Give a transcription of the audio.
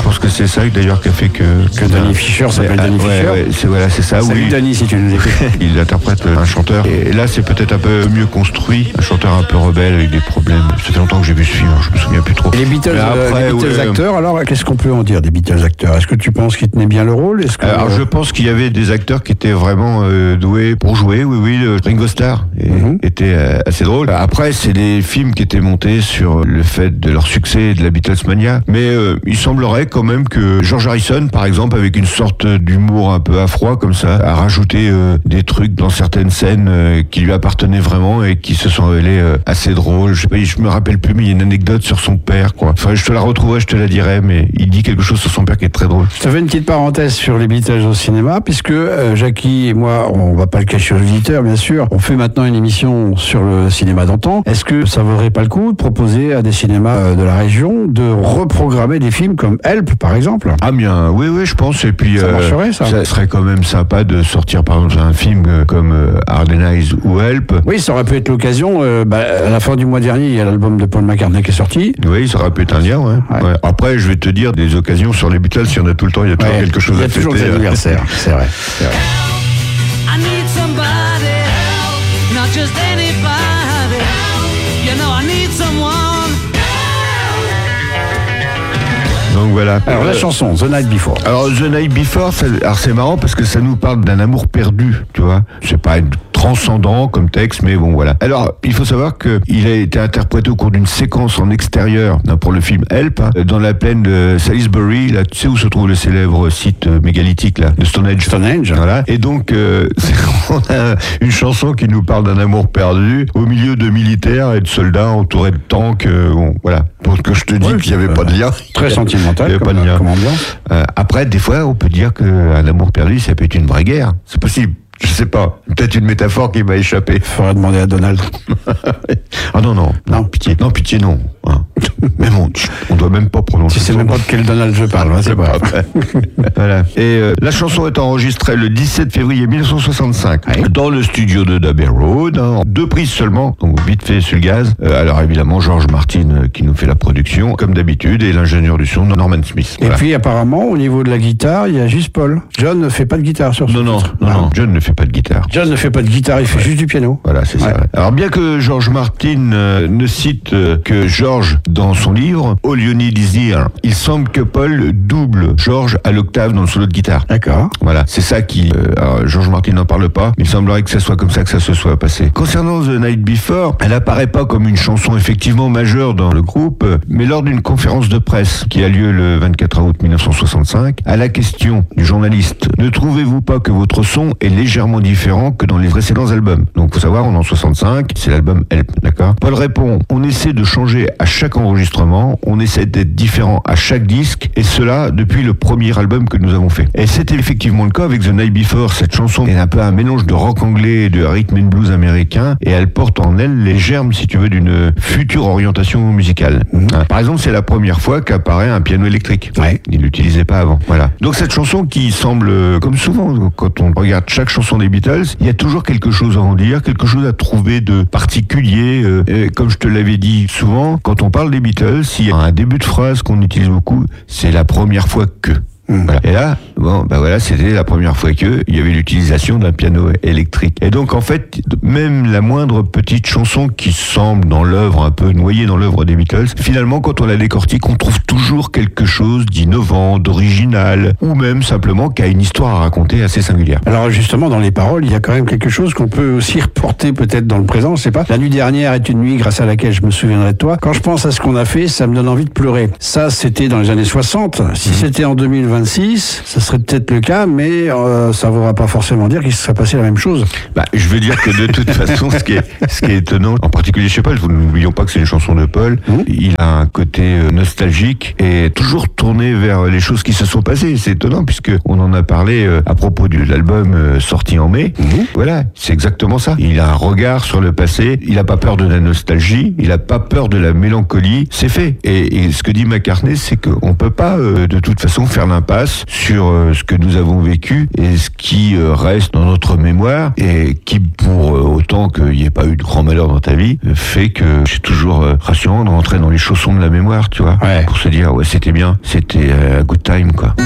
pense que c'est ça d'ailleurs qui a fait que Danny Fisher s'appelle Danny Fisher. Ouais, c'est ça. Salut oui. Danny, si tu nous écoutes. Il interprète un chanteur. Et là, c'est peut-être un peu mieux construit. Un chanteur un peu rebelle avec des problèmes. Ça fait longtemps que j'ai vu ce film, je me souviens plus trop. Et les Beatles, acteurs, alors qu'est-ce qu'on peut en dire des Beatles acteurs? Est-ce que tu penses qu'ils tenaient bien le rôle? Alors je pense qu'il y avait des acteurs qui étaient vraiment doués pour jouer. Oui, Ringo Starr était assez drôle. Après, c'est des films qui étaient montés sur le fait de leur succès et de la Beatlesmania. Mais il semblerait quand même que George Harrison, par exemple, avec une sorte d'humour un peu affroi comme ça, a rajouté des trucs dans certaines scènes qui lui appartenaient vraiment et qui se sont révélés assez drôles. Je me rappelle plus, mais il y a une anecdote sur son père, quoi. Enfin, je te la retrouverai, je te la dirai, mais il dit quelque chose sur son père qui est très drôle. Je te fais une petite parenthèse sur les Beatles au cinéma, puisque Jackie et moi, on va pas le cacher aux visiteurs, bien sûr, on fait maintenant une émission sur le cinéma d'antan. Est-ce que ça vaudrait pas le coup de proposer à des cinémas de la région de reprogrammer des films comme Help, par exemple? Ah bien, oui, je pense. Et puis ça marcherait, ça. Ça serait quand même sympa de sortir, par exemple, un film comme Hard Eyes ou Help. Oui, ça aurait pu être l'occasion. À la fin du mois dernier, il y a l'album de Paul McCartney qui est sorti. Oui, ça aurait pu être un lien, ouais. Après, je vais te dire, des occasions sur les Beatles, il y en a tout le temps, il y a toujours quelque chose à fêter. Il y a toujours des anniversaires, c'est vrai. I need somebody help, not just anybody help. You know I need someone. Donc voilà. Alors la chanson The Night Before. Alors The Night Before, c'est marrant parce que ça nous parle d'un amour perdu, tu vois. C'est pas transcendant comme texte, mais bon voilà. Alors il faut savoir qu'il a été interprété au cours d'une séquence en extérieur pour le film Help, dans la plaine de Salisbury, là tu sais où se trouve le célèbre site mégalithique là, de Stonehenge. Voilà. Et donc on a une chanson qui nous parle d'un amour perdu au milieu de militaires et de soldats entourés de tanks. Bon voilà. Pour que je te dis qu'il n'y avait pas de lien. Très sentimental comme ambiance. Après, des fois, on peut dire qu'un amour perdu, ça peut être une vraie guerre. C'est possible. Je sais pas. Peut-être une métaphore qui m'a échappé. Faudrait demander à Donald. Ah non, pitié. Non, pitié, non. Mais bon, on doit même pas prononcer. Tu sais même pas de quel Donald je parle, c'est pas vrai. Voilà. Et la chanson est enregistrée le 17 février 1965 dans le studio de Abbey Road, en 2 prises seulement, donc vite fait sur le gaz. Alors évidemment, George Martin qui nous fait la production, comme d'habitude, et l'ingénieur du son, Norman Smith. Et puis apparemment, au niveau de la guitare, il y a juste Paul. John ne fait pas de guitare sur ce titre. Non, John ne fait pas de guitare. John ne fait pas de guitare, il fait juste du piano. Voilà, c'est ça. Alors bien que George Martin ne cite que George dans son livre All You Need Is Here, il semble que Paul double George à l'octave dans le solo de guitare. D'accord. Voilà, c'est ça qui... alors George Martin n'en parle pas, mais il semblerait que ça soit comme ça que ça se soit passé. Concernant The Night Before, elle apparaît pas comme une chanson effectivement majeure dans le groupe, mais lors d'une conférence de presse qui a lieu le 24 août 1965, à la question du journaliste « Ne trouvez-vous pas que votre son est légèrement différent que dans les précédents albums ?» Donc faut savoir, on est en 65, c'est l'album Help, d'accord? Paul répond « On essaie de changer à chaque enregistrement, on essaie d'être différent à chaque disque, et cela depuis le premier album que nous avons fait. » Et c'était effectivement le cas avec The Night Before. Cette chanson est un peu un mélange de rock anglais et de rhythm and blues américain, et elle porte en elle les germes, si tu veux, d'une future orientation musicale. Par exemple, c'est la première fois qu'apparaît un piano électrique. Il l'utilisait pas avant. Voilà. Donc cette chanson qui semble, comme souvent, quand on regarde chaque chanson des Beatles, il y a toujours quelque chose à en dire, quelque chose à trouver de particulier. Comme je te l'avais dit souvent, quand on parle des Beatles, il y a un début de phrase qu'on utilise beaucoup, c'est la première fois que. Voilà. Et là, c'était la première fois qu'il y avait l'utilisation d'un piano électrique. Et donc, en fait, même la moindre petite chanson qui semble dans l'œuvre, un peu noyée dans l'œuvre des Beatles, finalement, quand on la décortique, on trouve toujours quelque chose d'innovant, d'original, ou même simplement qui a une histoire à raconter assez singulière. Alors, justement, dans les paroles, il y a quand même quelque chose qu'on peut aussi reporter peut-être dans le présent, je sais pas. La nuit dernière est une nuit grâce à laquelle je me souviendrai de toi. Quand je pense à ce qu'on a fait, ça me donne envie de pleurer. Ça, c'était dans les années 60. Si c'était en 2026, ça serait peut-être le cas, mais ça ne voudra pas forcément dire qu'il se serait passé la même chose. Je veux dire que de toute façon, ce qui est étonnant, en particulier chez Paul, n'oublions pas que c'est une chanson de Paul, il a un côté nostalgique et toujours tourné vers les choses qui se sont passées. C'est étonnant puisque on en a parlé à propos de l'album sorti en mai. Voilà, c'est exactement ça. Il a un regard sur le passé, il n'a pas peur de la nostalgie, il n'a pas peur de la mélancolie, c'est fait. Et ce que dit McCartney, c'est qu'on peut pas de toute façon faire n'importe l'impasse sur ce que nous avons vécu et ce qui reste dans notre mémoire et qui, pour autant qu'il n'y ait pas eu de grand malheur dans ta vie, fait que c'est toujours rassurant de rentrer dans les chaussons de la mémoire, tu vois, pour se dire ouais, c'était bien, c'était a good time, quoi.